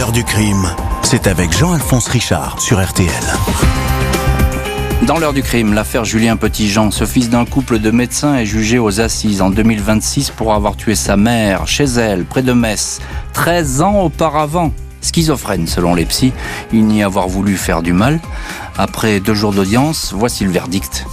L'heure du crime, c'est avec Jean-Alphonse Richard sur RTL. Dans l'heure du crime, l'affaire Julien Petitjean, ce fils d'un couple de médecins est jugé aux assises en 2026 pour avoir tué sa mère chez elle, près de Metz, 13 ans auparavant. Schizophrène selon les psys, il n'y avoir voulu faire du mal. Après 2 jours d'audience, voici le verdict.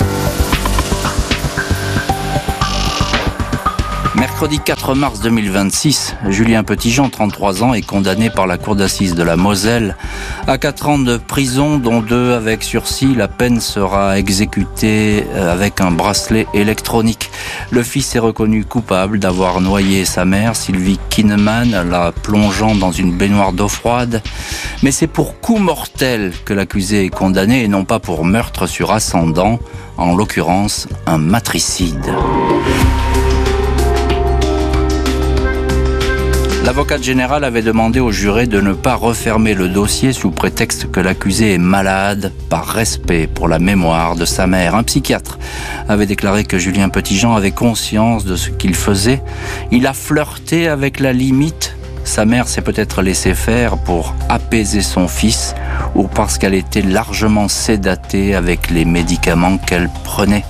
Mercredi 4 mars 2026, Julien Petitjean, 33 ans, est condamné par la cour d'assises de la Moselle à 4 ans de prison, dont 2 avec sursis. La peine sera exécutée avec un bracelet électronique. Le fils est reconnu coupable d'avoir noyé sa mère, Sylvie Kinneman, la plongeant dans une baignoire d'eau froide. Mais c'est pour coup mortel que l'accusé est condamné et non pas pour meurtre sur ascendant, en l'occurrence un matricide. L'avocate générale avait demandé au juré de ne pas refermer le dossier sous prétexte que l'accusé est malade, par respect pour la mémoire de sa mère. Un psychiatre avait déclaré que Julien Petitjean avait conscience de ce qu'il faisait. Il a flirté avec la limite. Sa mère s'est peut-être laissée faire pour apaiser son fils ou parce qu'elle était largement sédatée avec les médicaments qu'elle prenait.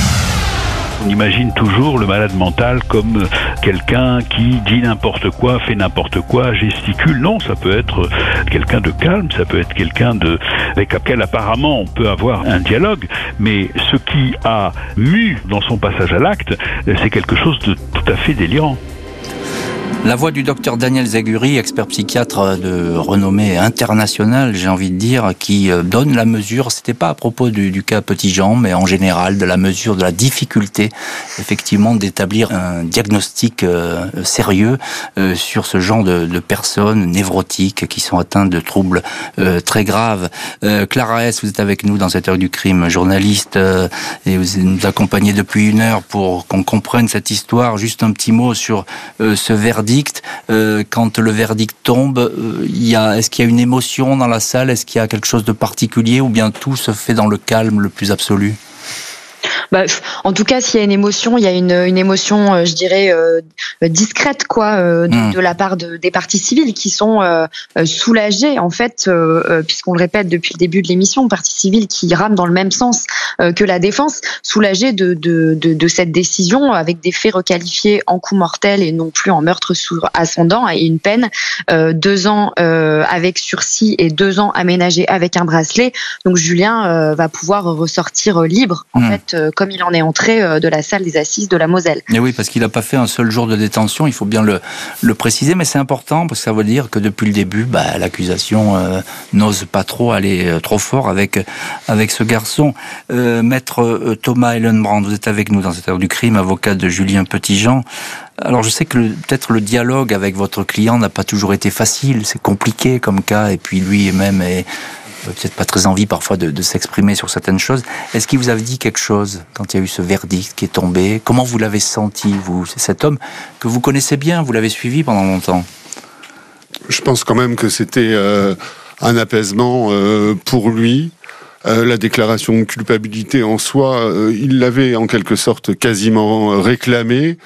On imagine toujours le malade mental comme quelqu'un qui dit n'importe quoi, fait n'importe quoi, gesticule. Non, ça peut être quelqu'un de calme, ça peut être quelqu'un avec lequel apparemment on peut avoir un dialogue, mais ce qui a mu dans son passage à l'acte, c'est quelque chose de tout à fait délirant. La voix du docteur Daniel Zaguri, expert psychiatre de renommée internationale, j'ai envie de dire, qui donne la mesure, c'était pas à propos du cas Petitjean, mais en général, de la mesure de la difficulté, effectivement, d'établir un diagnostic sérieux sur ce genre de personnes névrotiques qui sont atteintes de troubles très graves. Clara S, vous êtes avec nous dans cette heure du crime, journaliste, et vous nous accompagnez depuis 1 heure pour qu'on comprenne cette histoire. Juste un petit mot sur ce verdict. Quand le verdict tombe, est-ce qu'il y a une émotion dans la salle? Est-ce qu'il y a quelque chose de particulier ou bien tout se fait dans le calme le plus absolu? En tout cas, s'il y a une émotion, il y a une émotion, je dirais, discrète, de la part des parties civiles qui sont soulagées, en fait, puisqu'on le répète depuis le début de l'émission, parties civiles qui rament dans le même sens que la défense, soulagées de cette décision avec des faits requalifiés en coup mortel et non plus en meurtre sur ascendant et une peine 2 ans avec sursis et 2 ans aménagés avec un bracelet. Donc Julien va pouvoir ressortir libre, en fait, comme il en est entré de la salle des assises de la Moselle. Et oui, parce qu'il n'a pas fait un seul jour de détention, il faut bien le préciser, mais c'est important parce que ça veut dire que depuis le début, l'accusation n'ose pas trop aller trop fort avec ce garçon. Maître Thomas Ellenbrand, vous êtes avec nous dans cette heure du crime, avocat de Julien Petitjean. Alors je sais que peut-être le dialogue avec votre client n'a pas toujours été facile, c'est compliqué comme cas, et puis lui-même est peut-être pas très envie parfois de s'exprimer sur certaines choses. Est-ce qu'il vous avait dit quelque chose quand il y a eu ce verdict qui est tombé? Comment vous l'avez senti, vous? C'est cet homme que vous connaissez bien, vous l'avez suivi pendant longtemps. Je pense quand même que c'était un apaisement pour lui. La déclaration de culpabilité en soi, il l'avait en quelque sorte quasiment réclamé.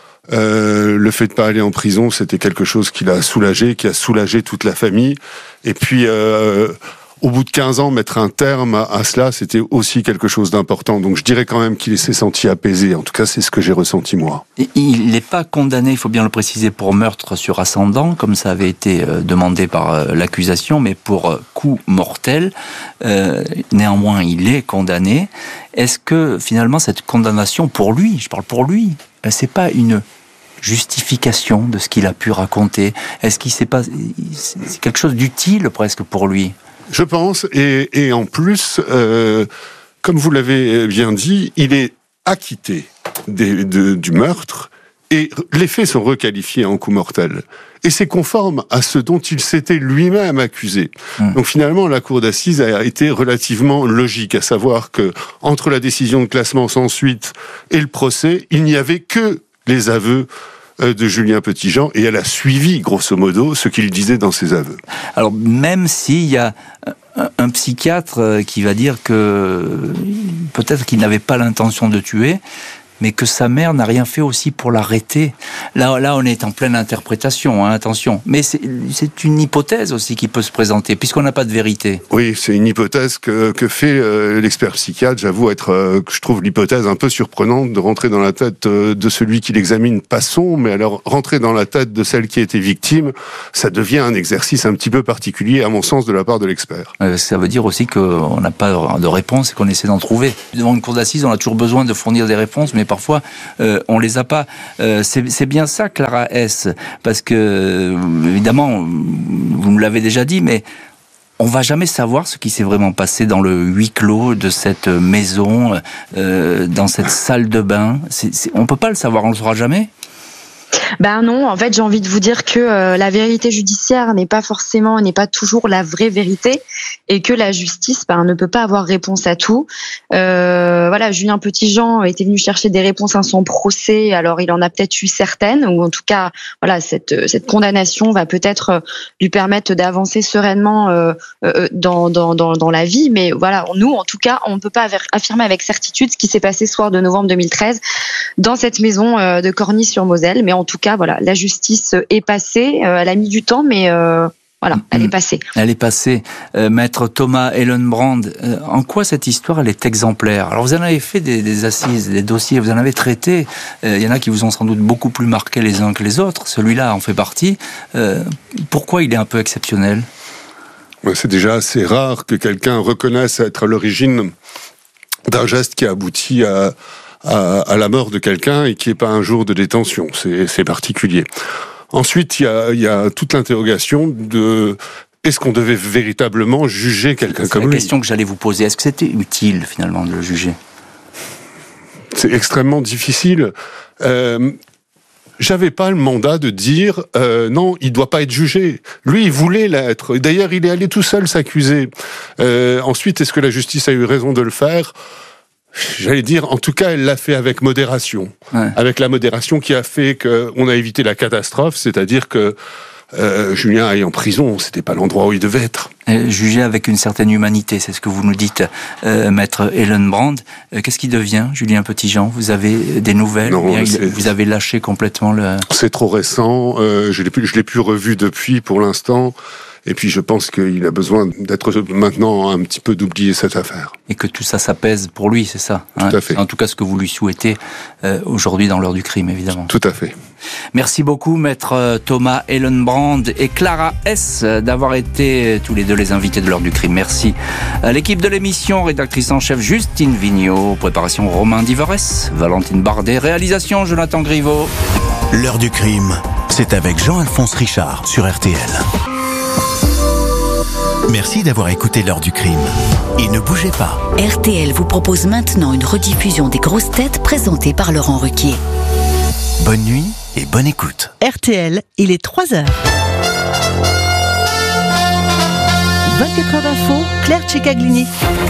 Le fait de pas aller en prison, c'était quelque chose qui l'a soulagé, qui a soulagé toute la famille. Et puis au bout de 15 ans, mettre un terme à cela, c'était aussi quelque chose d'important. Donc je dirais quand même qu'il s'est senti apaisé. En tout cas, c'est ce que j'ai ressenti moi. Il n'est pas condamné, il faut bien le préciser, pour meurtre sur ascendant, comme ça avait été demandé par l'accusation, mais pour coup mortel. Néanmoins, il est condamné. Est-ce que finalement cette condamnation pour lui, je parle pour lui, c'est pas une justification de ce qu'il a pu raconter? Est-ce qu'il c'est c'est quelque chose d'utile presque pour lui? Je pense, et en plus, comme vous l'avez bien dit, il est acquitté du meurtre, et les faits sont requalifiés en coup mortel. Et c'est conforme à ce dont il s'était lui-même accusé. Donc finalement, la cour d'assises a été relativement logique, à savoir que entre la décision de classement sans suite et le procès, il n'y avait que les aveux de Julien Petitjean, et elle a suivi, grosso modo, ce qu'il disait dans ses aveux. Alors, même s'il y a un psychiatre qui va dire que peut-être qu'il n'avait pas l'intention de tuer, mais que sa mère n'a rien fait aussi pour l'arrêter. Là, on est en pleine interprétation, attention. Mais c'est une hypothèse aussi qui peut se présenter, puisqu'on n'a pas de vérité. Oui, c'est une hypothèse que fait l'expert psychiatre. J'avoue que je trouve l'hypothèse un peu surprenante de rentrer dans la tête de celui qui l'examine. Passons, mais alors rentrer dans la tête de celle qui a été victime, ça devient un exercice un petit peu particulier, à mon sens, de la part de l'expert. Ça veut dire aussi qu'on n'a pas de réponse et qu'on essaie d'en trouver. Devant une cour d'assises, on a toujours besoin de fournir des réponses, mais parfois, on les a pas. C'est bien ça, Clara S. Parce que, évidemment, vous me l'avez déjà dit, mais on va jamais savoir ce qui s'est vraiment passé dans le huis clos de cette maison, dans cette salle de bain. On peut pas le savoir, on le saura jamais. Ben non, en fait, j'ai envie de vous dire que la vérité judiciaire n'est pas toujours la vraie vérité, et que la justice ne peut pas avoir réponse à tout. Voilà, Julien Petitjean était venu chercher des réponses à son procès, alors il en a peut-être eu certaines, ou en tout cas, voilà, cette condamnation va peut-être lui permettre d'avancer sereinement dans la vie. Mais voilà, nous, en tout cas, on ne peut pas affirmer avec certitude ce qui s'est passé ce soir de novembre 2013 dans cette maison de Corny-sur-Moselle. Mais en tout cas, voilà, la justice est passée. Elle a mis du temps, mais voilà, elle est passée. Elle est passée. Maître Thomas Ellenbrand, en quoi cette histoire elle est exemplaire? Alors vous en avez fait des assises, des dossiers, vous en avez traité. Il y en a qui vous ont sans doute beaucoup plus marqué les uns que les autres. Celui-là en fait partie. Pourquoi il est un peu exceptionnel? C'est déjà assez rare que quelqu'un reconnaisse être à l'origine d'un geste qui a abouti à la mort de quelqu'un et qui n'est pas un jour de détention. C'est particulier. Ensuite, il y a toute l'interrogation de est-ce qu'on devait véritablement juger quelqu'un comme lui? C'est la question que j'allais vous poser. Est-ce que c'était utile finalement de le juger? C'est extrêmement difficile. J'avais pas le mandat de dire non, il doit pas être jugé. Lui, il voulait l'être. D'ailleurs, il est allé tout seul s'accuser. Ensuite, est-ce que la justice a eu raison de le faire? J'allais dire, en tout cas, elle l'a fait avec modération. Ouais. Avec la modération qui a fait qu'on a évité la catastrophe, c'est-à-dire que Julien aille en prison, c'était pas l'endroit où il devait être. Jugé avec une certaine humanité, c'est ce que vous nous dites, Maître Ellenbrand. Qu'est-ce qui devient, Julien Petitjean? Vous avez des nouvelles? Non, vous avez lâché complètement le... C'est trop récent, je l'ai plus revu depuis pour l'instant. Et puis je pense qu'il a besoin d'être maintenant un petit peu d'oublier cette affaire. Et que tout ça s'apaise pour lui, c'est ça? Tout à fait. En tout cas, ce que vous lui souhaitez aujourd'hui dans l'heure du crime, évidemment. Tout à fait. Merci beaucoup, Maître Thomas Ellenbrand et Clara S. d'avoir été tous les deux les invités de l'heure du crime. Merci à l'équipe de l'émission, rédactrice en chef Justine Vignot, préparation Romain Divarès, Valentine Bardet, réalisation Jonathan Griveaux. L'heure du crime, c'est avec Jean-Alphonse Richard sur RTL. Merci d'avoir écouté l'heure du crime. Et ne bougez pas. RTL vous propose maintenant une rediffusion des grosses têtes présentées par Laurent Ruquier. Bonne nuit et bonne écoute. RTL, il est 3h. 24 heures d'info, Claire Cicaglini.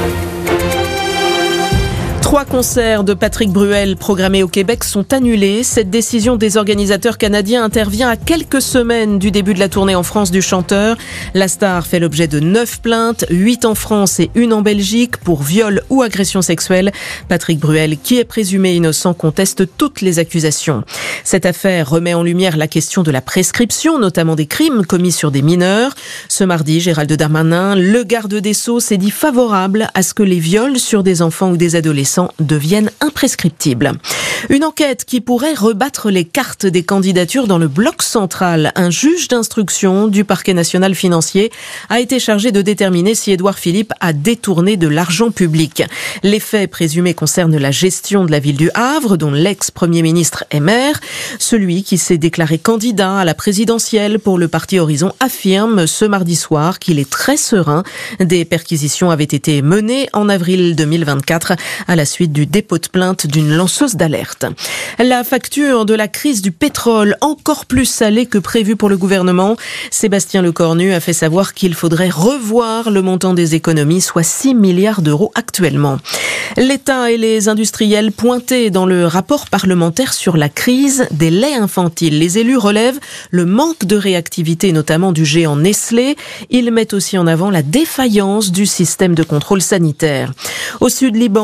3 concerts de Patrick Bruel programmés au Québec sont annulés. Cette décision des organisateurs canadiens intervient à quelques semaines du début de la tournée en France du chanteur. La star fait l'objet de 9 plaintes, 8 en France et 1 en Belgique pour viol ou agression sexuelle. Patrick Bruel, qui est présumé innocent, conteste toutes les accusations. Cette affaire remet en lumière la question de la prescription, notamment des crimes commis sur des mineurs. Ce mardi, Gérald Darmanin, le garde des Sceaux, s'est dit favorable à ce que les viols sur des enfants ou des adolescents deviennent imprescriptibles. Une enquête qui pourrait rebattre les cartes des candidatures dans le bloc central. Un juge d'instruction du parquet national financier a été chargé de déterminer si Édouard Philippe a détourné de l'argent public. Les faits présumés concernent la gestion de la ville du Havre, dont l'ex-premier ministre est maire. Celui qui s'est déclaré candidat à la présidentielle pour le parti Horizon affirme ce mardi soir qu'il est très serein. Des perquisitions avaient été menées en avril 2024 à la suite du dépôt de plainte d'une lanceuse d'alerte. La facture de la crise du pétrole, encore plus salée que prévu pour le gouvernement. Sébastien Lecornu a fait savoir qu'il faudrait revoir le montant des économies, soit 6 milliards d'euros actuellement. L'État et les industriels pointés dans le rapport parlementaire sur la crise des laits infantiles. Les élus relèvent le manque de réactivité, notamment du géant Nestlé. Ils mettent aussi en avant la défaillance du système de contrôle sanitaire. Au sud Liban, des frappes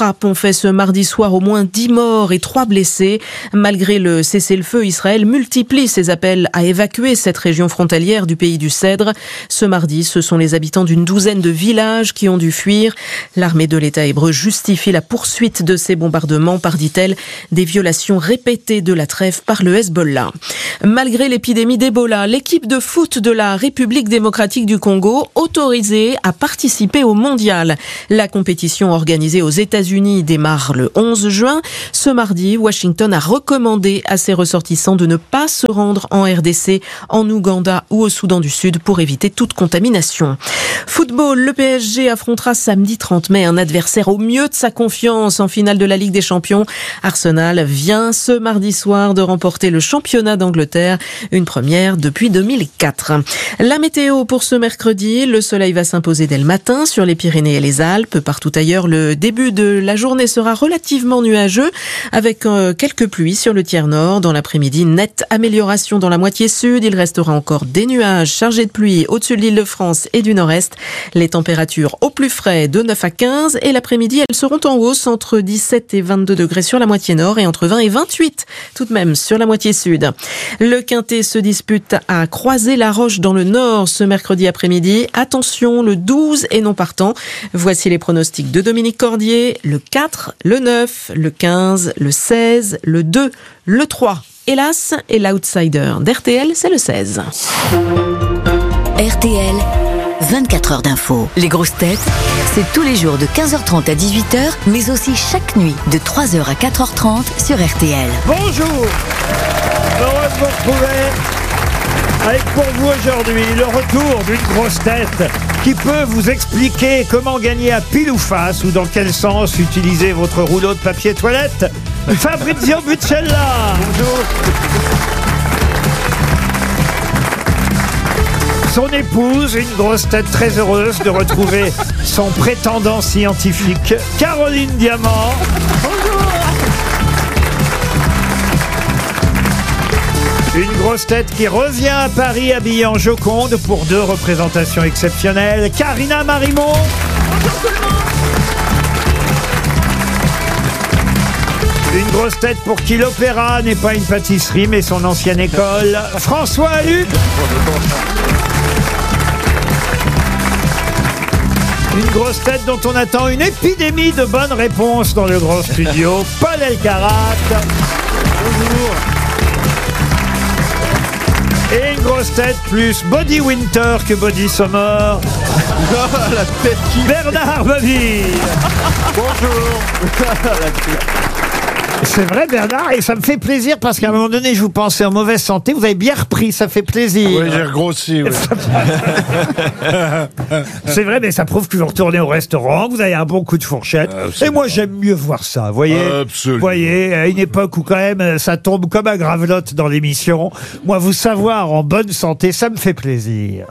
frappes ont fait ce mardi soir au moins 10 morts et 3 blessés. Malgré le cessez-le-feu, Israël multiplie ses appels à évacuer cette région frontalière du pays du Cèdre. Ce mardi, ce sont les habitants d'une douzaine de villages qui ont dû fuir. L'armée de l'État hébreu justifie la poursuite de ces bombardements par, dit-elle, des violations répétées de la trêve par le Hezbollah. Malgré l'épidémie d'Ebola, l'équipe de foot de la République démocratique du Congo autorisée à participer au mondial. La compétition organisée aux États-Unis démarre le 11 juin. Ce mardi, Washington a recommandé à ses ressortissants de ne pas se rendre en RDC, en Ouganda ou au Soudan du Sud pour éviter toute contamination. Football, le PSG affrontera samedi 30 mai un adversaire au mieux de sa confiance en finale de la Ligue des Champions. Arsenal vient ce mardi soir de remporter le championnat d'Angleterre, une première depuis 2004. La météo pour ce mercredi, le soleil va s'imposer dès le matin sur les Pyrénées et les Alpes. Partout ailleurs, le début de la journée sera relativement nuageux avec quelques pluies sur le tiers nord. Dans l'après-midi, nette amélioration dans la moitié sud. Il restera encore des nuages chargés de pluie au-dessus de l'Île-de-France et du nord-est. Les températures au plus frais de 9 à 15 et l'après-midi, elles seront en hausse entre 17 et 22 degrés sur la moitié nord et entre 20 et 28 tout de même sur la moitié sud. Le Quintet se dispute à Croisé-la-Roche dans le nord ce mercredi après-midi. Attention, le 12 est non partant. Voici les pronostics de Dominique Cordier. Le 4, le 9, le 15, le 16, le 2, le 3. Hélas, et l'outsider d'RTL, c'est le 16. RTL, 24 heures d'info. Les grosses têtes, c'est tous les jours de 15h30 à 18h, mais aussi chaque nuit de 3h à 4h30 sur RTL. Bonjour, heureux de vous retrouver avec pour vous aujourd'hui le retour d'une grosse tête qui peut vous expliquer comment gagner à pile ou face ou dans quel sens utiliser votre rouleau de papier toilette. Fabrizio Buccella. Bonjour. Son épouse, une grosse tête très heureuse de retrouver son prétendant scientifique, Caroline Diamant. Bonjour. Une grosse tête qui revient à Paris habillée en Joconde pour 2 représentations exceptionnelles, Karina Marimont. Bonjour tout le monde. Une grosse tête pour qui l'opéra n'est pas une pâtisserie mais son ancienne école, François Alluc. Une grosse tête dont on attend une épidémie de bonnes réponses dans le grand studio, Paul Elkarat. Bonjour. Et une grosse tête plus Body Winter que Body Summer. La tête qui... Bernard Mabille. Bonjour. C'est vrai, Bernard, et ça me fait plaisir parce qu'à un moment donné, je vous pensais en mauvaise santé. Vous avez bien repris, ça fait plaisir. Oui, j'ai regrossi. Oui. C'est vrai, mais ça prouve que vous retournez au restaurant, vous avez un bon coup de fourchette. Et moi, j'aime mieux voir ça, vous voyez. Vous voyez, à une époque où quand même ça tombe comme un gravelotte dans l'émission. Moi, vous savoir en bonne santé, ça me fait plaisir.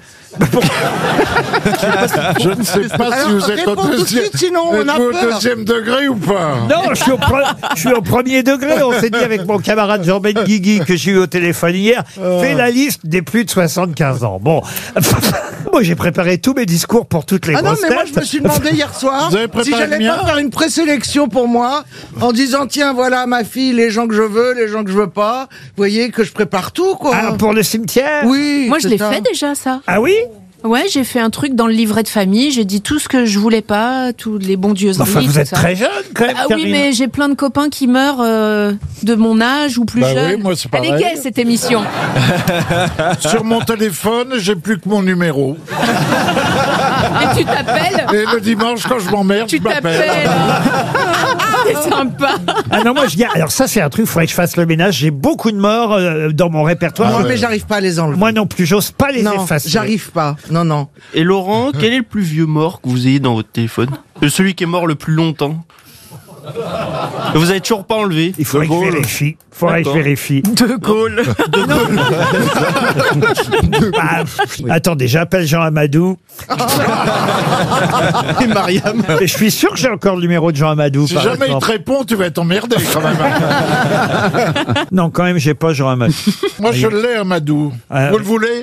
Je ne sais pas si vous êtes au deuxième degré ou pas. Non, je suis au premier degré. On s'est dit avec mon camarade Jean-Ben Guigui que j'ai eu au téléphone hier, fait la liste des plus de 75 ans. Bon, moi j'ai préparé tous mes discours pour toutes les grosses têtes. Moi je me suis demandé hier soir si j'allais pas faire une présélection pour moi en disant tiens voilà ma fille, les gens que je veux, les gens que je veux pas. Vous voyez que je prépare tout quoi. Ah, pour le cimetière. Oui. Moi je l'ai fait déjà ça. Ah oui. Ouais, j'ai fait un truc dans le livret de famille, j'ai dit tout ce que je voulais pas, tous les bons dieuseries. Enfin, vous êtes très jeune quand même. Ah oui, mais j'ai plein de copains qui meurent de mon âge ou plus jeunes. Oui, moi c'est pareil. Elle est gaie cette émission. Sur mon téléphone, j'ai plus que mon numéro. Et tu t'appelles. Et le dimanche, quand je m'emmerde, je m'appelle. C'est sympa. Ah non, moi je dis, alors ça c'est un truc, il faudrait que je fasse le ménage. J'ai beaucoup de morts dans mon répertoire. Moi, mais j'arrive pas à les enlever. Moi non plus, j'ose pas les effacer. J'arrive pas. Non. Et Laurent, quel est le plus vieux mort que vous ayez dans votre téléphone? Celui qui est mort le plus longtemps? Vous avez toujours pas enlevé? Il faudrait que je vérifie. De Gaulle. Attendez, j'appelle Jean Amadou. Et Mariam. Et je suis sûr que j'ai encore le numéro de Jean Amadou. Si jamais il te répond, tu vas être emmerdé quand même. Non, quand même, j'ai pas Jean Amadou. Moi, je l'ai, Amadou. Vous le voulez?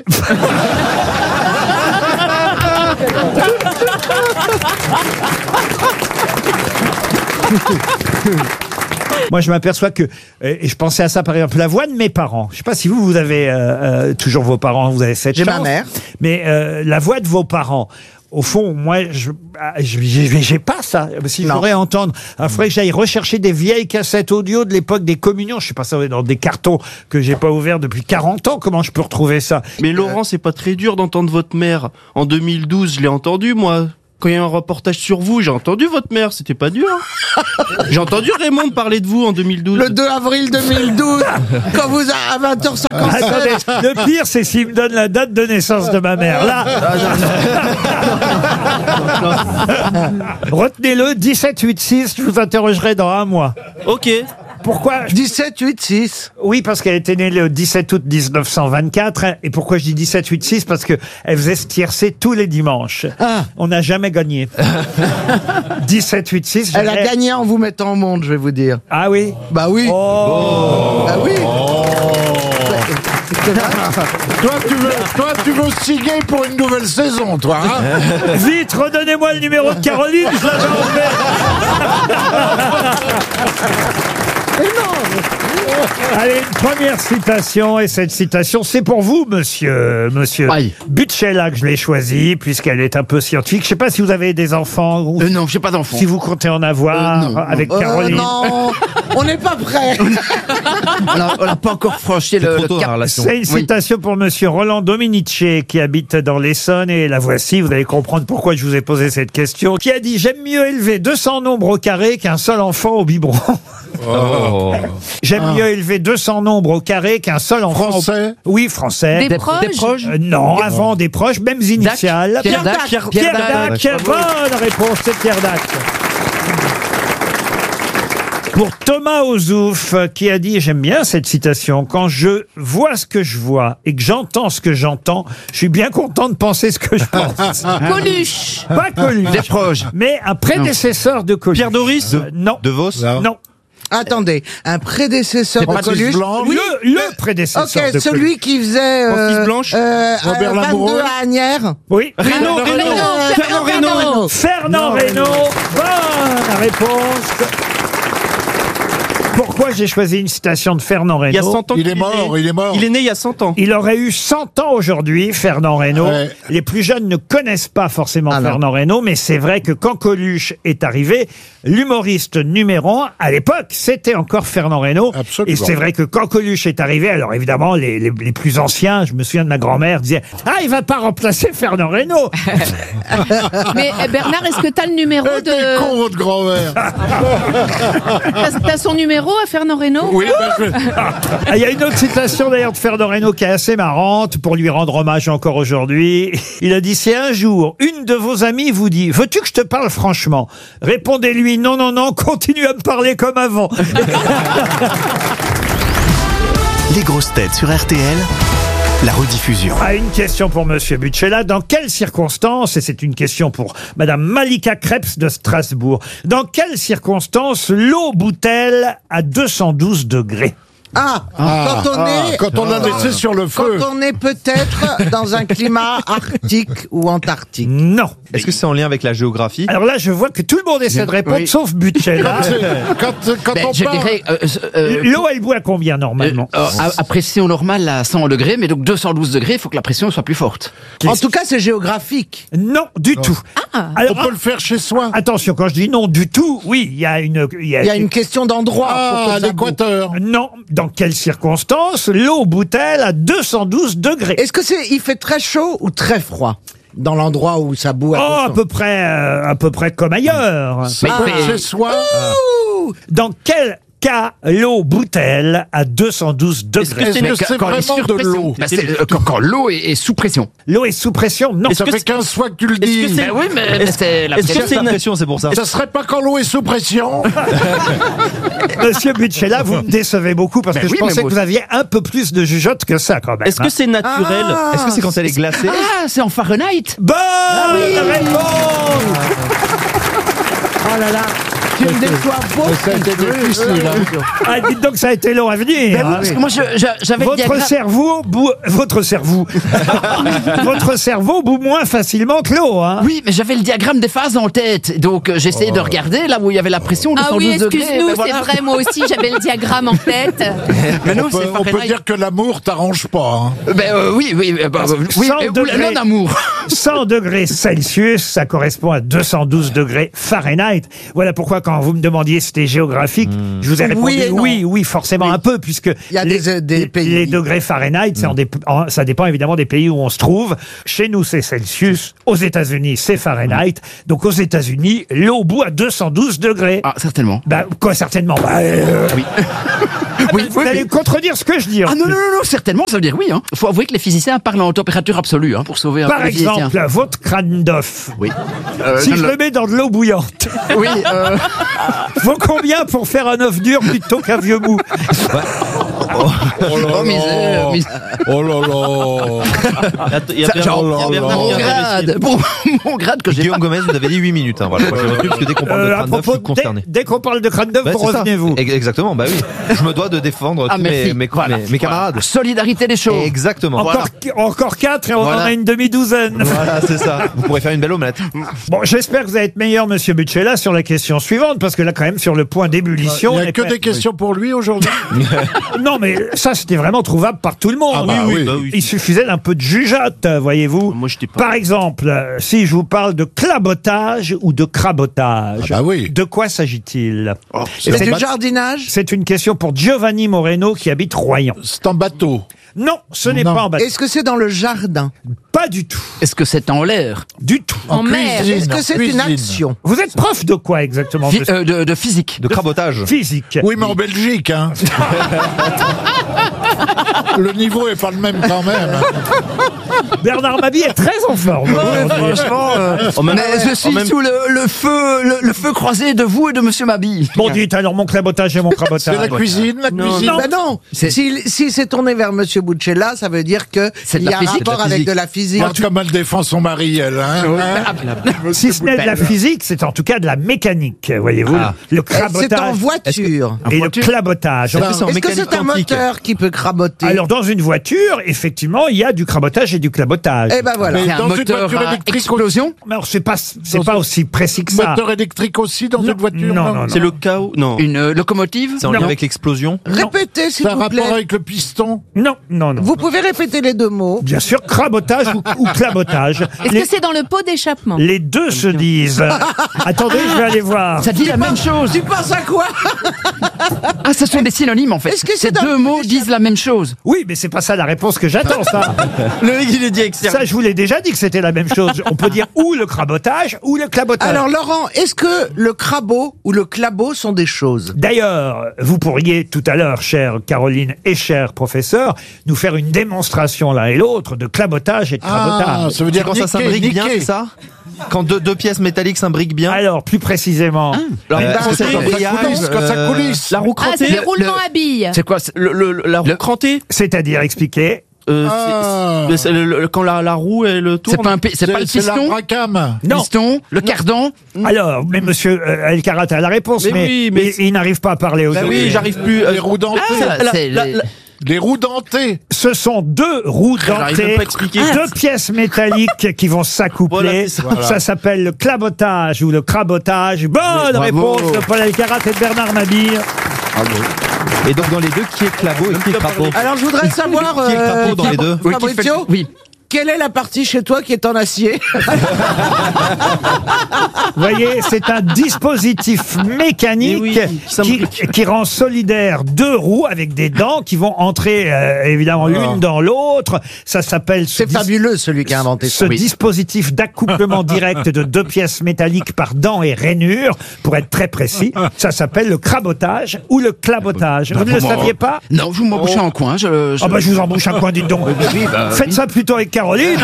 Moi, je m'aperçois que, et je pensais à ça par exemple, la voix de mes parents. Je sais pas si vous avez toujours vos parents, vous avez cette chance. J'ai ma mère. Mais la voix de vos parents. Au fond, moi, j'ai pas ça. Si je pourrais entendre, il faudrait que j'aille rechercher des vieilles cassettes audio de l'époque des communions. Je sais pas, ça va être dans des cartons que j'ai pas ouverts depuis 40 ans. Comment je peux retrouver ça? Mais Laurent, c'est pas très dur d'entendre votre mère. En 2012, je l'ai entendu, moi. Quand il y a un reportage sur vous, j'ai entendu votre mère, c'était pas dur. J'ai entendu Raymond parler de vous en 2012. Le 2 avril 2012, quand vous à 20h57. Attendez, le pire, c'est s'il me donne la date de naissance de ma mère. Là, retenez-le, 17-8-6, je vous interrogerai dans un mois. Ok. Pourquoi 17-8-6. Oui, parce qu'elle était née le 17 août 1924. Et pourquoi je dis 17-8-6? Parce qu'elle faisait ce tiercé tous les dimanches. On n'a jamais gagné. 17-8-6. Elle a gagné en vous mettant au monde, je vais vous dire. Ah oui? Bah oui. Bah oui. Toi, tu veux signer pour une nouvelle saison, toi, hein? Vite, redonnez-moi le numéro de Caroline, je l'avais Allez, une première citation, et cette citation, c'est pour vous, monsieur Butchella, que je l'ai choisie, puisqu'elle est un peu scientifique. Je sais pas si vous avez des enfants. Non, j'ai pas d'enfants. Si vous comptez en avoir, avec Caroline. Non, on n'est pas prêts. On n'a pas encore franchi le cap. C'est une citation pour monsieur Roland Dominici, qui habite dans l'Essonne, et la voici, vous allez comprendre pourquoi je vous ai posé cette question, qui a dit « J'aime mieux élever 200 nombres au carré qu'un seul enfant au biberon ». J'aime mieux élever 200 nombres au carré qu'un seul enfant. Français? Oui, français. Des proches? Non, avant des proches, mêmes initiales. Pierre Dac. Pierre Dac. Bonne réponse, c'est Pierre Dac. Pour Thomas Ozouf, qui a dit, j'aime bien cette citation, quand je vois ce que je vois et que j'entends ce que j'entends, je suis bien content de penser ce que je pense. Coluche. Pas Coluche. Des proches. Mais un prédécesseur de Coluche. Pierre Doris? Non. De Vos? Non. Attendez, un prédécesseur de Coluche. Oui, le prédécesseur de Coluche. Celui qui faisait Francis Blanche, Robert 22 Lamoureux. à Agnières. Oui. Fernand Reynaud. Fernand Reynaud. Bonne réponse. Pourquoi j'ai choisi une citation de Fernand Reynaud? Il y a 100 ans. Il est mort. Il est né il y a 100 ans. Il aurait eu 100 ans aujourd'hui, Fernand Reynaud. Ouais. Les plus jeunes ne connaissent pas forcément Fernand Reynaud, mais c'est vrai que quand Coluche est arrivé, l'humoriste numéro 1, à l'époque, c'était encore Fernand Reynaud. Absolument. Et c'est vrai que quand Coluche est arrivé, alors évidemment, les plus anciens, je me souviens de ma grand-mère, disaient « Ah, il va pas remplacer Fernand Reynaud !» Mais Bernard, est-ce que t'as le numéro T'es de... con, votre grand-mère. T'as son numéro à Fernand Reynaud? Oui, Il y a une autre citation d'ailleurs de Fernand Reynaud qui est assez marrante pour lui rendre hommage encore aujourd'hui. Il a dit, si un jour une de vos amies vous dit, veux-tu que je te parle franchement? Répondez-lui, non, non, non, continue à me parler comme avant. Les grosses têtes sur RTL, la rediffusion. Une question pour monsieur Butchella. Dans quelles circonstances, et c'est une question pour madame Malika Krebs de Strasbourg, dans quelles circonstances l'eau bout-elle à 212 degrés? Quand on l'a laissé sur le feu. Quand on est peut-être dans un climat arctique ou antarctique. Non. Est-ce que c'est en lien avec la géographie? Alors là, je vois que tout le monde essaie de répondre, sauf Butchella. Quand on Je parle... dirais... L'eau, elle bout à combien normalement? à pression normale à 100 degrés, mais donc 212 degrés, il faut que la pression soit plus forte. En tout cas, c'est géographique. Non, du tout. Alors, On peut le faire chez soi. attention, quand je dis non du tout, oui, il y a une... Il y a une question d'endroit. pour que ça boue. l'équateur. Non, dans quelles circonstances l'eau bout-elle à 212 degrés? Est-ce que il fait très chaud ou très froid dans l'endroit où ça boue? À peu près comme ailleurs. Ça peut être chez soi. Dans quel cas l'eau bout-elle à 212 degrés? Est-ce que c'est quand elle est vraiment sur de pression. l'eau? Quand l'eau est sous pression. L'eau est sous pression? Non. Ça fait 15 fois que tu le dis. Ben oui, mais c'est la Est-ce que pression. c'est La une... pression, c'est pour ça. Ça serait pas quand l'eau est sous pression? Monsieur Butchella, vous me décevez beaucoup parce que je oui, pensais mais que moi vous aviez un peu plus de jugeote que ça quand même. Est-ce que c'est naturel? Est-ce que c'est quand elle est glacée? Ah, c'est en Fahrenheit. Bonne réponse. Oh là là. Tu me déçois beaucoup. Ça a été difficile. Hein. Ah, dites donc, ça a été long à venir. Ben oui, parce que moi, j'avais le Votre diagramme. votre cerveau bout moins facilement que l'eau. Hein. Oui, mais j'avais le diagramme des phases en tête. Donc, j'essayais de regarder là où il y avait la pression de 112 oui, degrés. excuse-nous, Ben c'est voilà. vrai, moi aussi, j'avais le diagramme en tête. Mais non, On peut dire que l'amour t'arrange pas. Hein. Oui, oui, oui, 100 degrés. l'amour. 100 degrés Celsius, ça correspond à 212 degrés Fahrenheit. Voilà pourquoi quand vous me demandiez si c'était géographique, je vous ai répondu oui, forcément un peu, puisque Il y a des pays. les degrés Fahrenheit, ça dépend évidemment des pays où on se trouve. Chez nous, c'est Celsius. Aux États-Unis, c'est Fahrenheit. Donc aux États-Unis, l'eau bout à 212 degrés. Ah, certainement. Bah, quoi, certainement Oui. Vous allez contredire ce que je dis. en Ah non, plus. non, non, certainement, ça veut dire oui. Il faut avouer que les physiciens parlent en température absolue pour sauver un Par peu les physiciens. exemple, votre crâne d'œuf. Oui. Si je le mets dans de l'eau bouillante, Oui, vaut combien pour faire un œuf dur plutôt qu'un vieux mou? oh misère. Oh là là. Il y a Mon grade que j'ai Guillaume pas. Gomez, vous avez dit 8 minutes. Hein, voilà. Moi, j'ai retenu parce que dès qu'on parle de À crâne d'œuf, je propos, suis concerné. dès qu'on parle de crâne d'œuf, Bah, vous c'est ça. revenez-vous. Exactement, bah oui. Je me dois de défendre tous merci. mes camarades. Solidarité des choses. Exactement. Encore 4 et on en a une demi-douzaine. Voilà, c'est ça. Vous pourrez faire une belle omelette. Bon, j'espère que vous allez être meilleur, monsieur Bucella, sur la question suivante, parce que là, quand même, sur le point d'ébullition. Il n'y on a est que pas- des questions pour lui aujourd'hui. Non, mais ça, c'était vraiment trouvable par tout le monde. Ah bah oui, bah oui. Il suffisait d'un peu de jugeote, voyez-vous. Moi, j'étais pas. Par exemple, si je vous parle de clabotage ou de crabotage, Ah bah oui. de quoi s'agit-il? C'est du jardinage. C'est une question pour Giovanni Moreno qui habite Royan. C'est en bateau. Non, ce n'est Non. pas en bateau. Est-ce que c'est dans le jardin? Pas du tout. Est-ce que c'est en l'air? Du tout. En mer. cuisine. Est-ce que c'est une Cuisine. action? Vous êtes prof de quoi exactement? monsieur De physique. De crabotage. Physique. Oui, mais en Belgique, hein. Le niveau est pas le même quand même. Bernard Mabie est très en forme. Franchement, mais je suis sous le feu croisé de vous et de Monsieur Mabille. Bon, dites alors mon clabotage et mon crabotage. C'est la cuisine, la cuisine. Ben non. Si c'est tourné vers Monsieur Bucella, ça veut dire que C'est de il y la a un physique, rapport de la avec physique. de la physique. Regarde comme elle défend son mari, elle. Hein. Si ce n'est de la physique, c'est en tout cas de la mécanique, voyez-vous. Ah. Le C'est en crabotage voiture. et le clabotage. En plus, en Est-ce que mécanique c'est un quantique. moteur qui peut craboter? Alors dans une voiture, effectivement, il y a du crabotage et du clabotage. Eh ben voilà. Mais C'est un dans une moteur voiture à électrique explosion. Mais alors c'est pas aussi précis que ça. Moteur électrique aussi dans Non, une voiture. non, non, C'est le chaos. Non. Une locomotive. C'est en lien avec l'explosion. Répétez, s'il C'est un vous plaît. rapport avec le piston. Non, non, non. Vous pouvez répéter les deux mots. Bien sûr, crabotage ou clabotage. Est-ce que c'est dans le pot d'échappement? Les deux se disent. Attendez, je vais aller voir. Ça dit la même chose. Tu penses à quoi? Ah, ce sont des synonymes en fait. Est-ce que c'est Ces dans deux le mots disent la même chose. Oui, mais c'est pas ça la réponse que j'attends, ça. Le mec, il est dit avec Ça, je vous l'ai déjà dit que c'était la même chose. On peut dire ou le crabotage ou le clabotage. Alors Laurent, est-ce que le crabot ou le clabot sont des choses? D'ailleurs, vous pourriez tout à l'heure, chère Caroline et cher professeur, nous faire une démonstration l'un et l'autre de clabotage et de Ah, crabotage. ça veut C'est dire quand ça s'imbrique bien, c'est ça? Quand deux pièces métalliques s'imbriquent bien. Alors, plus précisément, La roue Est-ce que crantée. c'est un brillage, Quand ça coulisse. La roue Ah, c'est crantée. les roulements à billes. C'est quoi La roue crantée. c'est-à-dire expliquer. C'est quand la roue elle tourne. C'est pas le C'est piston. l'abracam. Non. Piston, le cardan. Alors, mais monsieur El Karat a la réponse, Mais mais, oui, mais il n'arrive pas à parler Bah aujourd'hui. oui, j'arrive plus. Les roues dentées. C'est les- Les roues dentées. Ce sont deux roues J'arrive même dentées, pas à expliquer. deux pièces métalliques qui vont s'accoupler. Voilà, c'est ça. Ça s'appelle le clabotage ou le crabotage. Bonne Bravo. réponse de Paul El Karat et de Bernard Mabille. Et donc dans les deux, qui est clabot et qui est crapaud? Alors je voudrais savoir, Qui est le crapaud dans les deux? Fabrizio, Oui. quelle est la partie chez toi qui est en acier? Vous voyez, c'est un dispositif mécanique Mais oui, qui s'imbrique. qui rend solidaire deux roues avec des dents qui vont entrer évidemment l'une dans l'autre. Ça s'appelle C'est fabuleux celui qui a inventé ce ça. dispositif d'accouplement direct de deux pièces métalliques par dents et rainures, pour être très précis. Ça s'appelle le crabotage ou le clabotage. Vous ne le saviez pas? Non, vous m'embouchez en coin. Ah bah je vous embouche un coin, dites donc. Faites ça plutôt avec Caroline.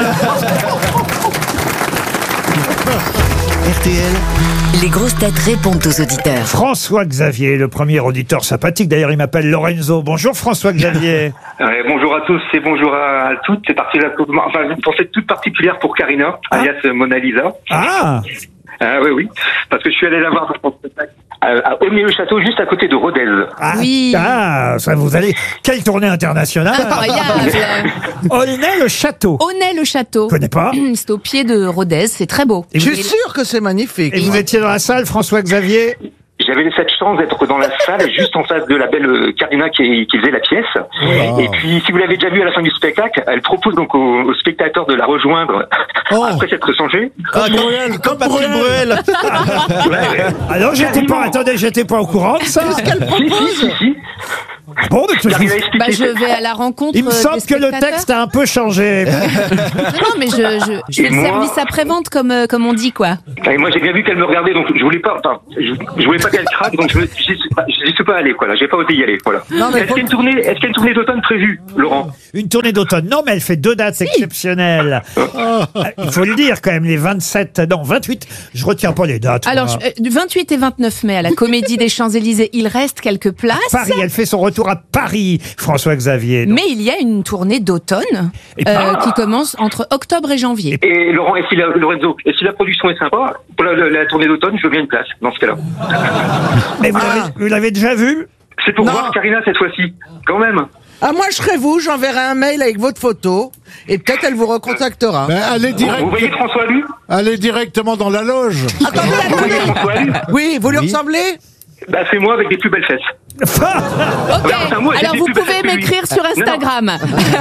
RTL, Les grosses têtes répondent aux auditeurs. François Xavier, le premier auditeur sympathique. D'ailleurs, il m'appelle Lorenzo. Bonjour François Xavier. Bonjour à tous et bonjour à toutes. C'est une pensée toute particulière pour Karina, alias Mona Lisa. Ah Oui, parce que je suis allé la voir dans son spectacle. à Aulnay-le-Château, juste à côté de Rodez. Oui. Ah, ça vous allez. Quelle tournée internationale. Incroyable. Aulnay-le-Château. Aulnay-le-Château. Je connais pas. C'est au pied de Rodez, c'est très beau. Je suis sûr que c'est magnifique. Et vous étiez dans la salle, François-Xavier? J'avais cette chance d'être dans la salle, juste en face de la belle Karina qui faisait la pièce. Et puis, si vous l'avez déjà vu à la fin du spectacle, elle propose donc aux spectateurs de la rejoindre après s'être changée. Comme Patrick Bruel. Alors, j'étais pas au courant de ça. Qu'est-ce qu'elle propose? Si. Bon, mais je vais à la rencontre. il me semble que le texte a un peu changé. Non, mais je fais le service après-vente, comme on dit, quoi. Et moi, j'ai bien vu qu'elle me regardait, donc je voulais pas qu'elle craque, donc je suis pas allé, quoi, là. J'ai pas osé y aller, voilà. Est-ce qu'il y a une tournée d'automne prévue, Laurent? Une tournée d'automne? Non, mais elle fait 2 dates exceptionnelles. Il faut le dire, quand même, les 28, je retiens pas les dates. Alors, 28 et 29 mai, à la Comédie des Champs-Élysées, il reste quelques places. Paris, elle fait son retour à Paris, François-Xavier. Mais il y a une tournée d'automne qui commence entre octobre et janvier. Et Laurent, Lorenzo, et si la production est sympa, pour la tournée d'automne, je veux bien une place, dans ce cas-là. Mais vous l'avez déjà vu? C'est pour voir Karina cette fois-ci, quand même. Ah, moi, je serai vous, j'enverrai un mail avec votre photo, et peut-être elle vous recontactera. Vous voyez François Lu? Allez directement dans la loge. Attendez, oui, vous lui ressemblez? Bah, c'est moi avec des plus belles fesses. Ok, alors vous pouvez m'écrire sur Instagram.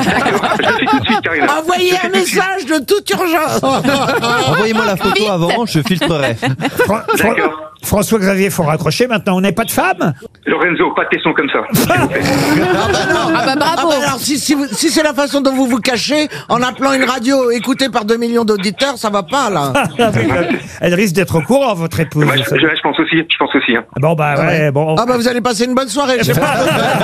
Envoyez un message de toute urgence. Envoyez-moi la photo avant, je filtrerai. François-Xavier, faut raccrocher maintenant, on n'est pas de femme? Lorenzo, pas de questions comme ça. Bravo. Alors, si c'est la façon dont vous vous cachez, en appelant une radio écoutée par 2 millions d'auditeurs, ça va pas, là. Elle risque d'être au courant, votre épouse. Ouais, je pense aussi. Hein. Bon, bon. Ah, vous allez passer une bonne soirée, je sais pas.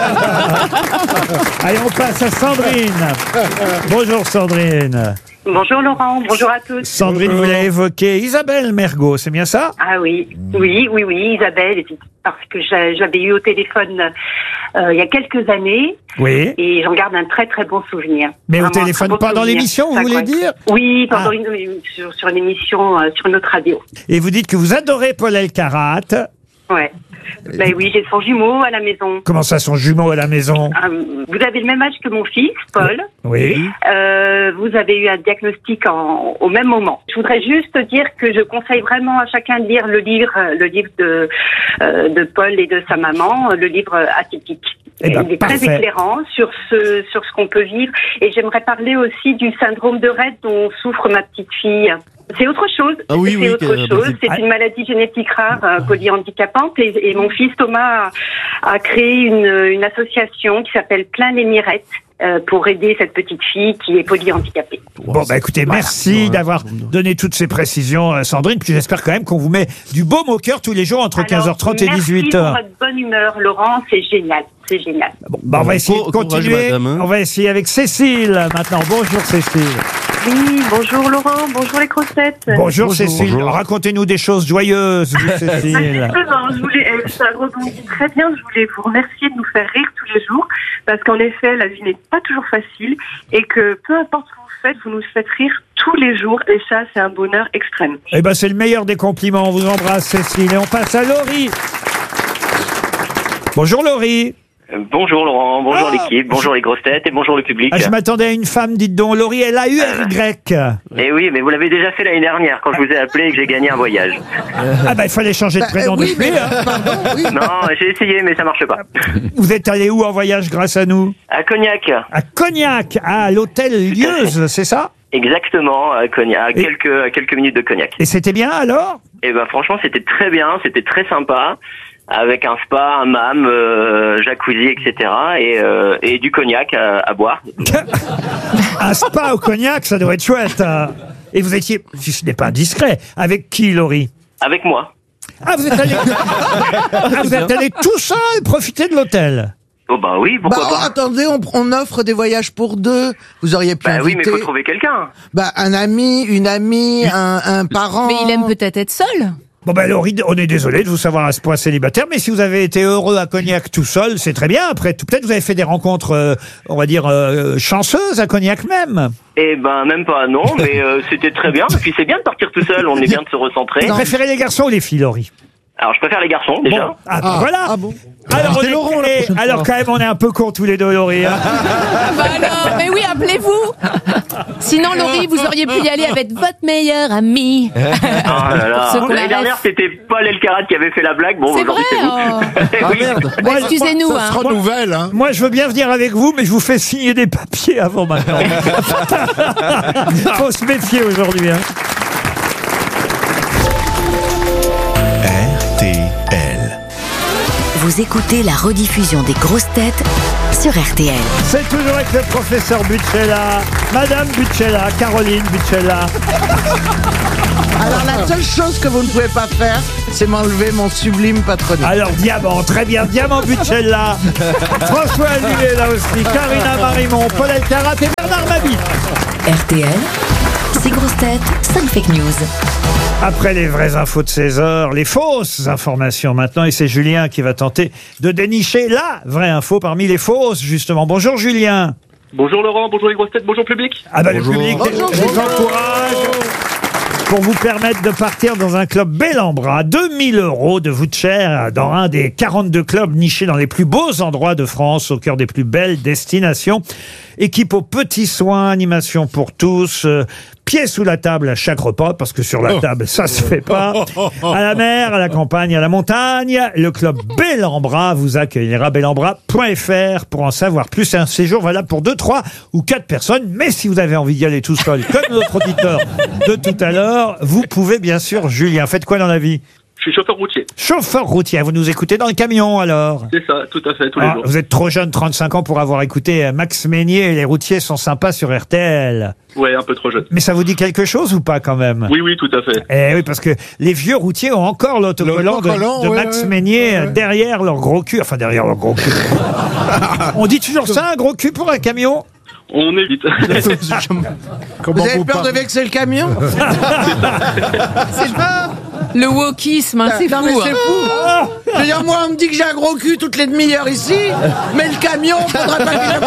Allez, on passe à Sandrine. Bonjour, Sandrine. Bonjour Laurent, bonjour à tous. Sandrine, vous l'avez évoqué. Isabelle Mergo, c'est bien ça? Ah oui, Isabelle, parce que j'avais eu au téléphone il y a quelques années. Oui. Et j'en garde un très très bon souvenir. Mais au téléphone, pas dans l'émission, vous voulez dire? Oui, pendant sur une émission sur notre radio. Et vous dites que vous adorez Paul Elkarat. Ouais. Ben oui, j'ai son jumeau à la maison. Comment ça, son jumeau à la maison? Vous avez le même âge que mon fils, Paul. Oui. Vous avez eu un diagnostic au même moment. Je voudrais juste dire que je conseille vraiment à chacun de lire le livre de Paul et de sa maman, le livre Atypique. Il est très éclairant sur ce qu'on peut vivre. Et j'aimerais parler aussi du syndrome de Rett dont souffre ma petite fille. C'est autre chose. C'est une maladie génétique rare, polyhandicapante. Et mon fils Thomas a créé une association qui s'appelle Plein les Mirettes pour aider cette petite fille qui est polyhandicapée. Bon, écoutez, merci d'avoir donné toutes ces précisions, Sandrine. Puis j'espère quand même qu'on vous met du baume au cœur tous les jours entre 15h30 et 18h. Merci pour votre bonne humeur, Laurent. C'est génial. On va essayer de continuer. On va essayer avec Cécile maintenant. Bonjour Cécile. Oui, bonjour Laurent, bonjour les grosses têtes. Bonjour Cécile, racontez-nous des choses joyeuses, Cécile. Ça rebondit très bien, je voulais vous remercier de nous faire rire tous les jours, parce qu'en effet, la vie n'est pas toujours facile, et que peu importe ce que vous faites, vous nous faites rire tous les jours, et ça, c'est un bonheur extrême. C'est le meilleur des compliments, on vous embrasse Cécile, et on passe à Laurie. Bonjour Laurie. Bonjour Laurent, bonjour l'équipe, bonjour les grosses têtes et bonjour le public. Je m'attendais à une femme, dites donc. Laurie, elle a eu Y. Eh oui, mais vous l'avez déjà fait l'année dernière quand je vous ai appelé et que j'ai gagné un voyage. Il fallait changer de prénom depuis. Non, j'ai essayé mais ça marche pas. Vous êtes allé où en voyage grâce à nous? À Cognac. À Cognac, à l'hôtel Lieuse, c'est ça? Exactement, à Cognac, à quelques minutes de Cognac. Et c'était bien alors? Franchement, c'était très bien, c'était très sympa. Avec un spa, un mam, jacuzzi, etc. Et du cognac à boire. Un spa au cognac, ça doit être chouette. Et vous étiez, si ce n'est pas indiscret, avec qui, Laurie? Avec moi. Vous êtes allé tout seul profiter de l'hôtel? Oh oui, pourquoi pas. Attendez, on offre des voyages pour deux. Vous auriez pu inviter... oui, mais il faut trouver quelqu'un. Un ami, une amie, un parent... Mais il aime peut-être être seul. Laurie, on est désolé de vous savoir à ce point célibataire, mais si vous avez été heureux à Cognac tout seul, c'est très bien. Après, peut-être vous avez fait des rencontres, on va dire, chanceuses à Cognac même. Même pas, non, mais c'était très bien. Et puis c'est bien de partir tout seul, on est bien de se recentrer. Vous préférez les garçons ou les filles, Laurie? Alors, je préfère les garçons, déjà. Voilà. Alors quand même, on est un peu cons tous les deux, Laurie. Hein. Bah alors, mais oui, appelez-vous. Sinon, Laurie, vous auriez pu y aller avec votre meilleur ami. Oh là là. L'année dernière, c'était Paul Elkarat qui avait fait la blague. Bon, c'est aujourd'hui, vrai, c'est vous. oh. Merde. Bah, excusez-nous. Ça se renouvelle. Hein. Moi, je veux bien venir avec vous, mais je vous fais signer des papiers avant maintenant. Faut se méfier aujourd'hui. Hein. Vous écoutez la rediffusion des grosses têtes sur RTL. C'est toujours avec le professeur Buccella, Madame Buccella, Caroline Buccella. Alors la seule chose que vous ne pouvez pas faire, c'est m'enlever mon sublime patronyme. Alors Diamant, très bien, Diamant Buccella. François Allu est là aussi, Karina Marimont, Paul Elkarat et Bernard Mabie. RTL, 6 grosses têtes, 5 fake news. Après les vraies infos de 16 heures, les fausses informations maintenant, et c'est Julien qui va tenter de dénicher la vraie info parmi les fausses, justement. Bonjour Julien. Bonjour Laurent, bonjour les grosses têtes, bonjour public. Ah bah bonjour. Le public les encourage pour vous permettre de partir dans un club bel en bras. 2000 € de voucher dans un des 42 clubs nichés dans les plus beaux endroits de France, au cœur des plus belles destinations. Équipe aux petits soins, animation pour tous, pieds sous la table à chaque repas, parce que sur la table, ça se fait pas. À la mer, à la campagne, à la montagne, le club Bel en Bras vous accueillera. belenbras.fr pour en savoir plus. C'est un séjour valable pour 2, 3 ou 4 personnes. Mais si vous avez envie d'y aller tout seul, comme notre auditeur de tout à l'heure, vous pouvez bien sûr. Julien, faites quoi dans la vie ? Je suis chauffeur routier. Chauffeur routier, vous nous écoutez dans le camion alors ? C'est ça, tout à fait, tous les jours. Vous êtes trop jeune, 35 ans, pour avoir écouté Max Meignier et les routiers sont sympas sur RTL. Ouais, un peu trop jeune. Mais ça vous dit quelque chose ou pas quand même ? Oui, oui, tout à fait. Eh oui, parce que les vieux routiers ont encore l'autocollant de Max Meignier derrière leur gros cul. Enfin, derrière leur gros cul. On dit toujours ça, un gros cul pour un camion ? On évite. Vous avez peur de vexer le camion ? C'est pas le wokisme, hein, c'est fou. Mais c'est fou. Je veux dire, moi, on me dit que j'ai un gros cul toutes les demi-heures ici, mais le camion, faudrait pas qu'il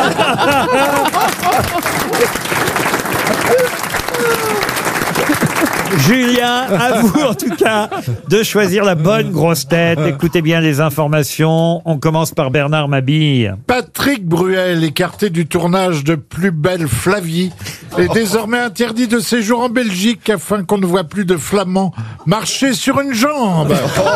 Julien, à vous en tout cas de choisir la bonne grosse tête. Écoutez bien les informations. On commence par Bernard Mabille. Patrick Bruel, écarté du tournage de Plus belle Flavie, est désormais interdit de séjour en Belgique afin qu'on ne voit plus de Flamands marcher sur une jambe.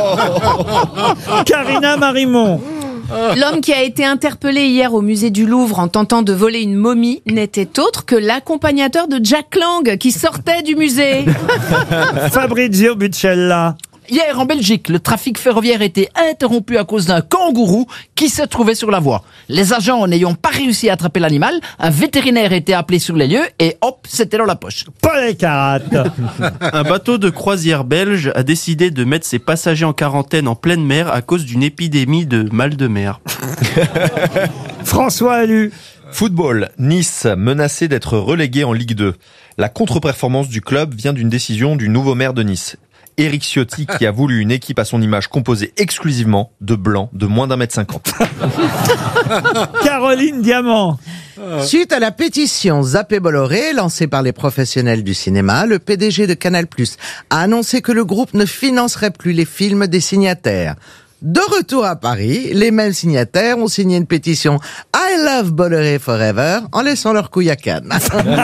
Karina Marimont. L'homme qui a été interpellé hier au musée du Louvre en tentant de voler une momie n'était autre que l'accompagnateur de Jack Lang qui sortait du musée. Fabrizio Buccella. Hier, en Belgique, le trafic ferroviaire était interrompu à cause d'un kangourou qui se trouvait sur la voie. Les agents n'ayant pas réussi à attraper l'animal, un vétérinaire était appelé sur les lieux et hop, c'était dans la poche. Paul Elkarat. Un bateau de croisière belge a décidé de mettre ses passagers en quarantaine en pleine mer à cause d'une épidémie de mal de mer. François Allu. Football, Nice menacé d'être relégué en Ligue 2. La contre-performance du club vient d'une décision du nouveau maire de Nice. Éric Ciotti qui a voulu une équipe à son image composée exclusivement de blancs de moins d'1m50. Caroline Diamant. Suite à la pétition Zappé Bolloré lancée par les professionnels du cinéma, le PDG de Canal+ a annoncé que le groupe ne financerait plus les films des signataires. De retour à Paris, les mêmes signataires ont signé une pétition I Love Bolloré Forever en laissant leur couille à Cannes.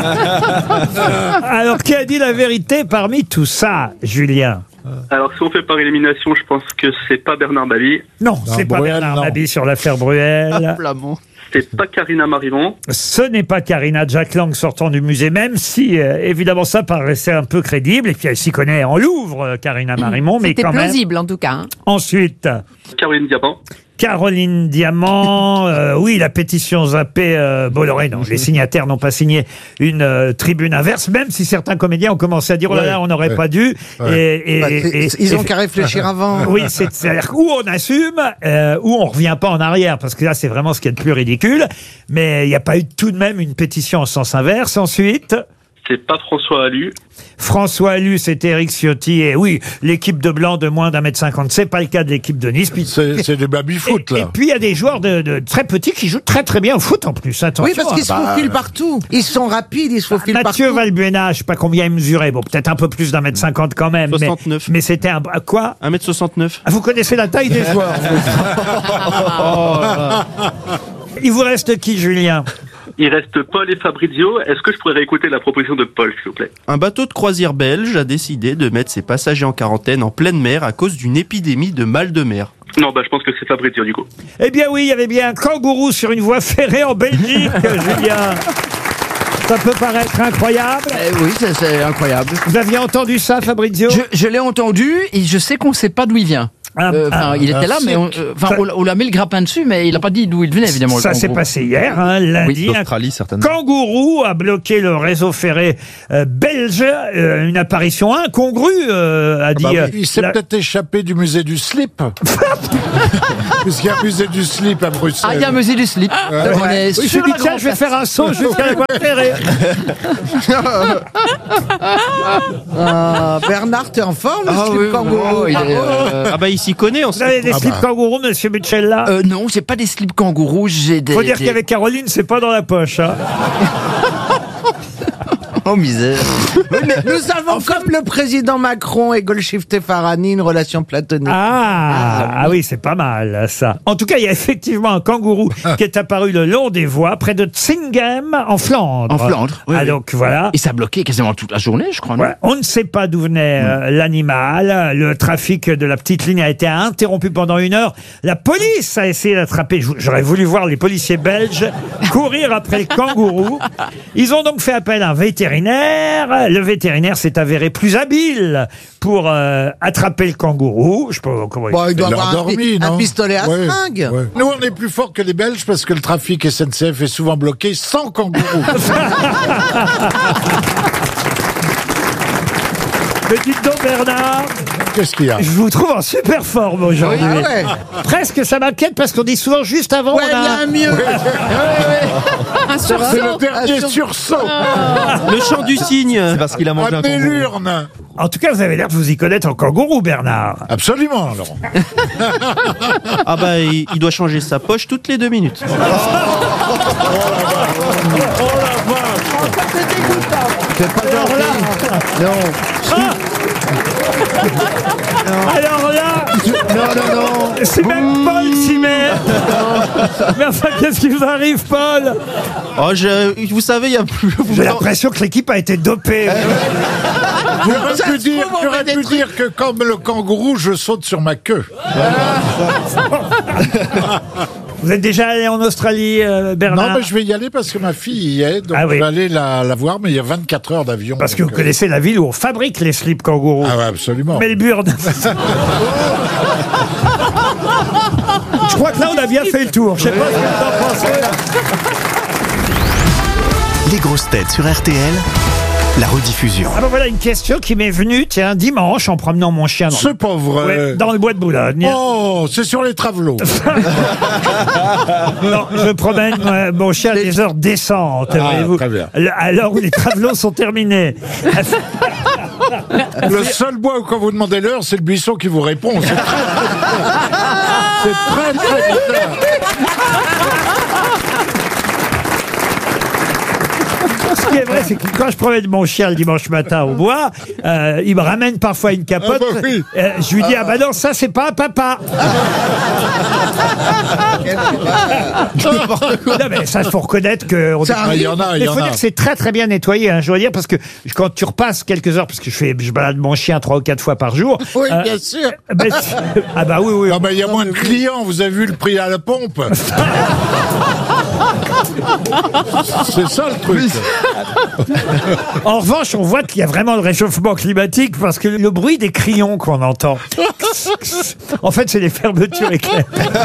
Alors, qui a dit la vérité parmi tout ça, Julien ? Alors, si on fait par élimination, je pense que c'est pas Bernard Mabille. Non, c'est pas Bernard Mabille sur l'affaire Bruel. C'est pas Karina Marimont. Ce n'est pas Karina. Jack Lang sortant du musée, même si, évidemment, ça paraissait un peu crédible. Et puis, elle s'y connaît en Louvre, Karina Marimont. Mais c'était quand plausible, en tout cas. Hein. Ensuite... Caroline Diamant. Caroline Diamant, oui, la pétition Zappé Bolloré, non, les signataires n'ont pas signé une tribune inverse, même si certains comédiens ont commencé à dire, oh là là, on n'aurait pas dû. Ouais. Ils ont qu'à réfléchir avant. Oui, c'est-à-dire où on assume, ou on revient pas en arrière, parce que là, c'est vraiment ce qui est le plus ridicule. Mais il n'y a pas eu tout de même une pétition en sens inverse. Ensuite... C'est pas François Allu. François Allu, c'était Éric Ciotti. Et oui, l'équipe de blanc de moins d'1m50, c'est pas le cas de l'équipe de Nice. C'est des baby-foot, là. Et puis, il y a des joueurs de très petits qui jouent très très bien au foot en plus. Attention. Oui, parce qu'ils se faufilent partout. Ils sont rapides, ils se faufilent partout. Mathieu Valbuena, je sais pas combien il mesurait. Bon, peut-être un peu plus d'1m50 quand même. 69. Mais c'était un... Quoi 1m69. Vous connaissez la taille des joueurs. Il vous reste qui, Julien? Il reste Paul et Fabrizio. Est-ce que je pourrais réécouter la proposition de Paul, s'il vous plaît? Un bateau de croisière belge a décidé de mettre ses passagers en quarantaine en pleine mer à cause d'une épidémie de mal de mer. Non, je pense que c'est Fabrizio, du coup. Eh bien oui, il y avait bien un kangourou sur une voie ferrée en Belgique, Julien. Ça peut paraître incroyable. Oui, c'est incroyable. Vous aviez entendu ça, Fabrizio? Je l'ai entendu et je sais qu'on ne sait pas d'où il vient. Il était là, mais on l'a mis le grappin dessus, mais il n'a pas dit d'où il venait, évidemment. Ça s'est passé hier, lundi. D'Australie, certainement. Kangourou a bloqué le réseau ferré belge. Une apparition incongrue, a dit. Il s'est peut-être échappé du musée du slip. Puisqu'il y a un musée du slip à Bruxelles. Ah, il y a un musée du slip. On est sur la tiens, je vais faire un saut jusqu'à la voie ferrée. Bernard, t'es en forme, le slip kangourou. Il s'y connaît. Vous avez des slips kangourous, monsieur Bucella? Non, j'ai pas des slips kangourous, j'ai des... Faut dire qu'avec Caroline, c'est pas dans la poche. Hein. Oh misère. Oui, mais nous avons, comme le président Macron et Golshifteh Farhani, une relation platonique. Ah oui, c'est pas mal, ça. En tout cas, il y a effectivement un kangourou qui est apparu le long des voies, près de Tsinghem, en Flandre. En Flandre, oui. Donc voilà. Et ça a bloqué quasiment toute la journée, je crois, non? Ouais. On ne sait pas d'où venait l'animal. Le trafic de la petite ligne a été interrompu pendant 1 heure. La police a essayé d'attraper. J'aurais voulu voir les policiers belges courir après le kangourou. Ils ont donc fait appel à un vétérinaire. Le vétérinaire s'est avéré plus habile pour attraper le kangourou. Je sais pas comment il doit avoir un pistolet à seringue. Ouais. Nous, on est plus forts que les Belges parce que le trafic SNCF est souvent bloqué sans kangourou. Mais dites donc, Bernard, qu'est-ce qu'il y a? Je vous trouve en super forme aujourd'hui. Oui, ouais. Presque, ça m'inquiète parce qu'on dit souvent juste avant. Ouais, il y a un mieux. Un sursaut. C'est le dernier sursaut. Le chant du cygne. C'est parce qu'il a mangé un Amenez kangourou. l'urne. En tout cas, vous avez l'air de vous y connaître en kangourou, Bernard. Absolument, Laurent. Il doit changer sa poche toutes les 2 minutes. C'est pas gentil. Alors là, non. c'est même Paul s'y met. Mais enfin, qu'est-ce qui vous arrive, Paul? Vous savez, il y a plus. J'ai l'impression que l'équipe a été dopée. J'aurais pu dire que comme le kangourou, je saute sur ma queue. Vous êtes déjà allé en Australie, Bernard? Non, mais je vais y aller parce que ma fille y est, donc je vais aller la voir, mais il y a 24 heures d'avion. Parce que vous connaissez la ville où on fabrique les slips kangourous. Ah ouais, absolument. Melbourne. Je crois que là, on a bien fait le tour. Je sais pas ce que vous en pensez. Les grosses têtes sur RTL, la rediffusion. Alors voilà une question qui m'est venue, dimanche, en promenant mon chien C'est pas vrai. dans le bois de Boulogne. Oh, c'est sur les travelots. Non, je promène mon chien à des heures décentes. Voyez-vous. Très bien. À l'heure où les travelots sont terminés. Le seul bois où quand vous demandez l'heure, c'est le buisson qui vous répond. C'est très bizarre. Ce qui est vrai, c'est que quand je promène mon chien le dimanche matin au bois, il me ramène parfois une capote. Ah bah oui. Je lui dis, ah bah non, ça c'est pas un papa. Non mais ça, il faut reconnaître que... Il y en a, il faut dire que c'est très très bien nettoyé, je dois dire, parce que quand tu repasses quelques heures, parce que je balade mon chien 3 ou 4 fois par jour. Oui, bien sûr. Ah bah oui. Non, mais il y a moins de clients, vous avez vu le prix à la pompe. C'est ça le truc. En revanche, on voit qu'il y a vraiment le réchauffement climatique parce que le bruit des crayons qu'on entend. En fait, c'est les fermetures éclairs.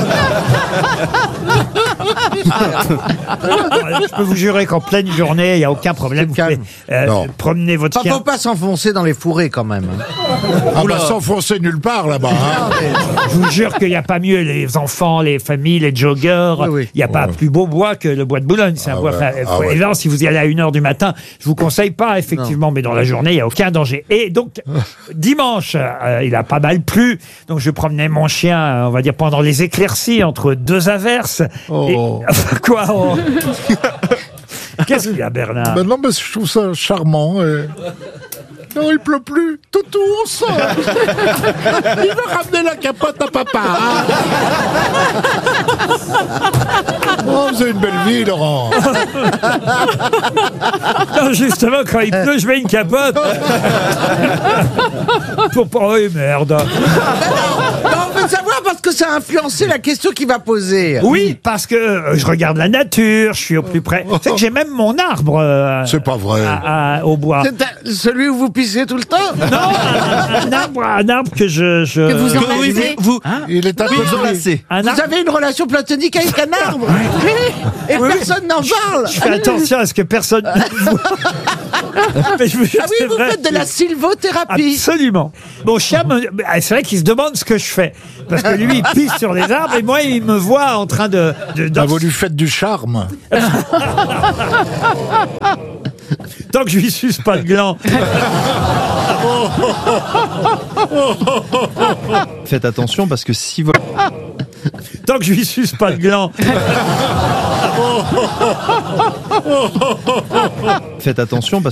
Je peux vous jurer qu'en pleine journée, il n'y a aucun problème. Vous pouvez promener votre chien. Faut pas s'enfoncer dans les fourrés quand même. Ah bah s'enfoncer nulle part là-bas. Hein. Je vous jure qu'il n'y a pas mieux, les enfants, les familles, les joggers. Il n'y a pas plus beau bois que le bois de Boulogne. C'est un bois. Évidemment, si vous y allez à 1h du matin, je vous conseille pas, effectivement, mais dans la journée, il n'y a aucun danger. Et donc, dimanche, il a pas mal plu. Donc, je promenais mon chien, on va dire, pendant les éclaircies, entre deux averses. Quoi Qu'est-ce qu'il y a, Bernard? Non, mais je trouve ça charmant. Non, il pleut plus. Toutou, on sort. Il veut ramener la capote à papa. Hein. Oh, vous avez une belle vie, Laurent. Non, justement, quand il pleut, je mets une capote. Pour pas... Oh, merde. On veut savoir parce que ça a influencé la question qu'il va poser. Oui, parce que je regarde la nature, je suis au plus près. C'est que j'ai même mon arbre. C'est pas vrai. Au bois. C'est celui où vous pissez tout le temps? Non, un arbre que je... Que vous enlacez. Il est un peu enlacé. Vous avez une relation platonique avec un arbre? Et personne n'en parle. Je fais attention à ce que personne... Mais je vous jure, ah oui, vous faites de la sylvothérapie. Absolument. Mon chien, c'est vrai qu'il se demande ce que je fais. Parce que lui, il pisse sur les arbres et moi, il me voit en train de... vous lui faites du charme. Tant que je lui suce pas le gland. Faites attention parce que si vous... Tant que je lui suce pas le gland. Faites attention parce